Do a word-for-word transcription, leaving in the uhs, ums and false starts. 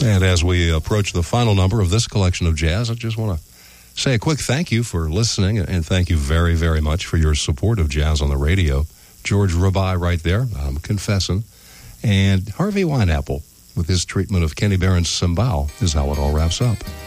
And as we approach the final number of this collection of jazz, I just want to say a quick thank you for listening, and thank you very, very much for your support of Jazz on the Radio. George Rabai right there, I'm confessing, and Harvey Wineapple with his treatment of Kenny Barron's Cymbal is how it all wraps up.